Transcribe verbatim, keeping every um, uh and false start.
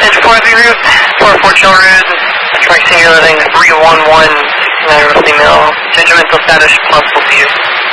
Engine four Heavy route, four four Chill Road, Trike Senior Living three one one, sixty-nine year old female, judgmental status, possible seizure.